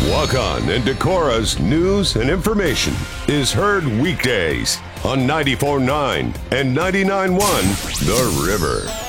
Wakan and Decora's news and information is heard weekdays on 94.9 and 99.1 The River.